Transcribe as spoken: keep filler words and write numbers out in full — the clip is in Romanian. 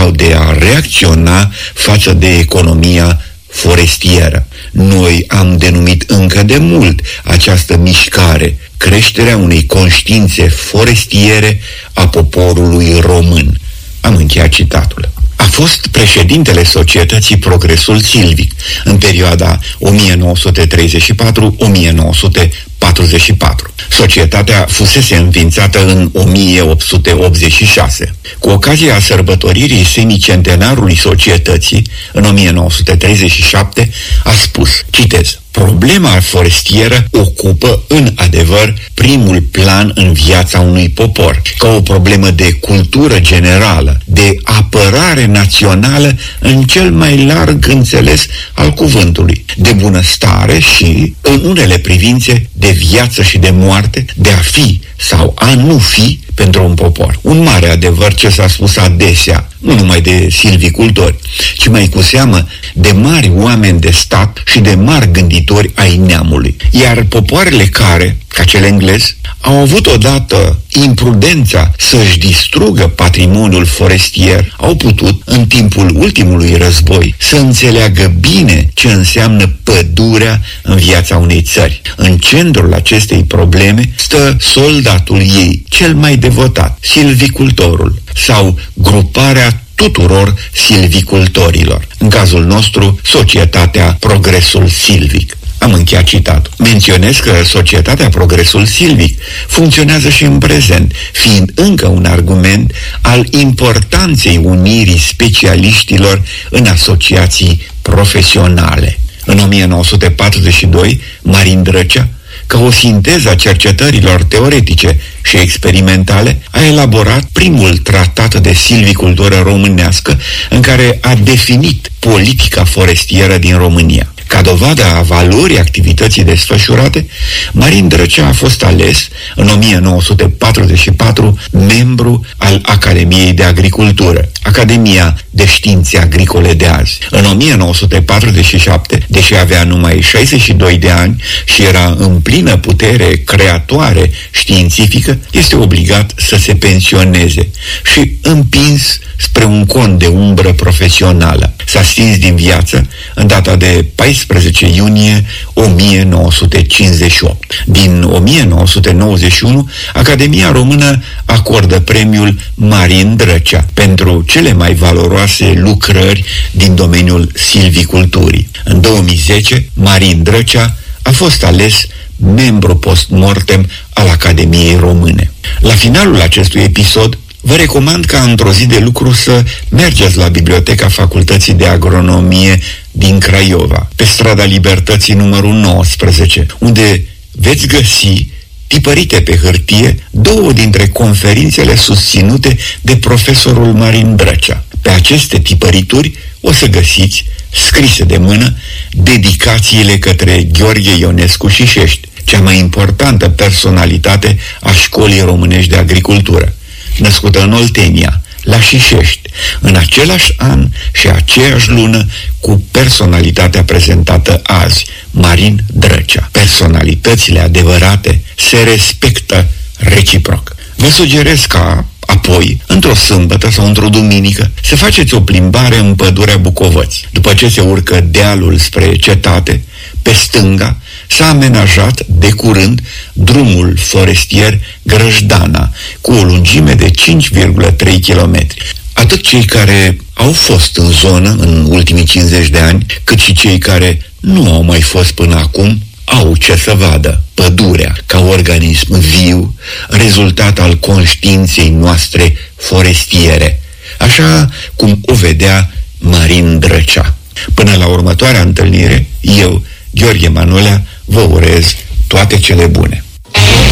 sau de a reacționa față de economia forestieră. Noi am denumit încă de mult această mișcare creșterea unei conștiințe forestiere a poporului român. Am încheiat citatul. A fost președintele Societății Progresul Silvic în perioada o mie nouă sute treizeci și patru - o mie nouă sute patruzeci și patru. Societatea fusese înființată în o mie opt sute optzeci și șase. Cu ocazia sărbătoririi semicentenarului societății, în o mie nouă sute treizeci și șapte, a spus, citez, problema forestieră ocupă, în adevăr, primul plan în viața unui popor, ca o problemă de cultură generală, de apărare națională în cel mai larg înțeles al cuvântului, de bunăstare și, în unele privințe, de viață și de moarte, de a fi sau a nu fi pentru un popor. Un mare adevăr ce s-a spus adesea, nu numai de silvicultori, ci mai cu seamă de mari oameni de stat și de mari gânditori ai neamului. Iar popoarele care, ca cel englez, au avut odată imprudența să-și distrugă patrimoniul forestier, au putut, în timpul ultimului război, să înțeleagă bine ce înseamnă pădurea în viața unei țări. În centrul acestei probleme stă soldatul ei, cel mai devotat, silvicultorul, sau gruparea tuturor silvicultorilor. În cazul nostru, Societatea Progresul Silvic. Am încheiat citatul. Menționez că Societatea Progresul Silvic funcționează și în prezent, fiind încă un argument al importanței unirii specialiștilor în asociații profesionale. În o mie nouă sute patruzeci și doi, Marin Drăcea, ca o sinteză a cercetărilor teoretice și experimentale, a elaborat primul tratat de silvicultură românească în care a definit politica forestieră din România. Ca dovadă a valorii activității desfășurate, Marin Drăcea a fost ales în o mie nouă sute patruzeci și patru membru al Academiei de Agricultură, Academia de Științe Agricole de azi. În o mie nouă sute patruzeci și șapte, deși avea numai șaizeci și doi de ani și era în plină putere creatoare științifică, este obligat să se pensioneze și împins spre un cont de umbră profesională. S-a stins din viață în data de paisprezece iunie o mie nouă sute cincizeci și opt. Din o mie nouă sute nouăzeci și unu, Academia Română acordă premiul Marin Drăcea pentru cele mai valoroase lucrări din domeniul silviculturii. În două mii zece, Marin Drăcea a fost ales membru post-mortem al Academiei Române. La finalul acestui episod, vă recomand ca într-o zi de lucru să mergeți la Biblioteca Facultății de Agronomie din Craiova, pe strada Libertății numărul nouăsprezece, unde veți găsi tipărite pe hârtie două dintre conferințele susținute de profesorul Marin Drăcea. Pe aceste tipărituri o să găsiți, scrise de mână, dedicațiile către Gheorghe Ionescu Șișești, cea mai importantă personalitate a Școlii Românești de Agricultură, născută în Oltenia, la Șișești, în același an și aceeași lună cu personalitatea prezentată azi, Marin Drăcea. Personalitățile adevărate se respectă reciproc. Vă sugerez ca apoi, într-o sâmbătă sau într-o duminică, să faceți o plimbare în pădurea Bucovăți. După ce se urcă dealul spre cetate, pe stânga s-a amenajat de curând drumul forestier Grăjdana, cu o lungime de cinci virgulă trei kilometri. Atât cei care au fost în zonă în ultimii cincizeci de ani, cât și cei care nu au mai fost până acum, au ce să vadă. Pădurea, ca organism viu, rezultat al conștiinței noastre forestiere, așa cum o vedea Marin Drăcea. Până la următoarea întâlnire, eu, Gheorghe Manolea, vă urez toate cele bune.